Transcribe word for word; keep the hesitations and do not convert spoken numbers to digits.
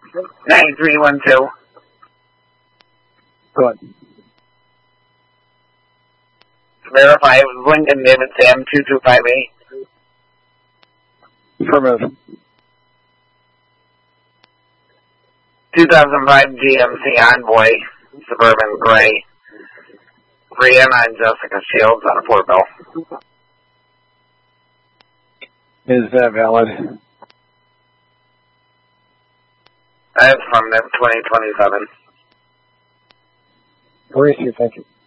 nine three one two. Go ahead. Verify it was Lincoln David Sam two two five eight. Affirmative. two thousand five G M C Envoy, Suburban Gray. Brianna and Jessica Shields out of Portville. Is that valid? That's from the twenty twenty-seven. Gracie, thank you.